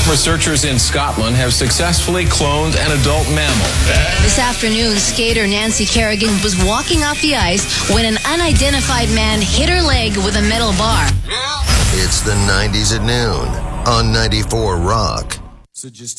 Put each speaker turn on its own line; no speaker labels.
Researchers in Scotland have successfully cloned an adult mammal.
This afternoon, skater Nancy Kerrigan was walking off the ice when an unidentified man hit her leg with a metal bar.
It's the 90s at noon on 94 Rock.
So just